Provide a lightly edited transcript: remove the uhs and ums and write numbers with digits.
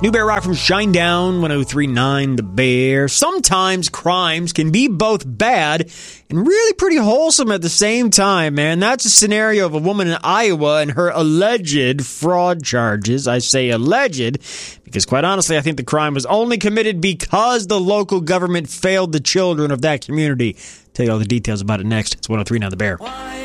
New Bear Rock from Shinedown, 103.9 The Bear. Sometimes crimes can be both bad and really pretty wholesome at the same time, man. That's a scenario of a woman in Iowa and her alleged fraud charges. I say alleged because, quite honestly, I think the crime was only committed because the local government failed the children of that community. Tell you all the details about it next. It's 103.9 The Bear.